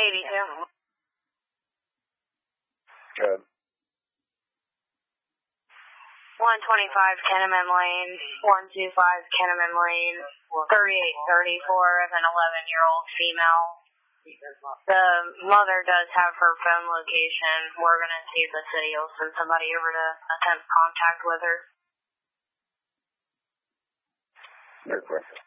82. Good. 125 Kenneman Lane, 125 Kenneman Lane, 3834 of an 11-year-old female. The mother does have her phone location. We're going to see if the city will send somebody over to attempt contact with her. Good question.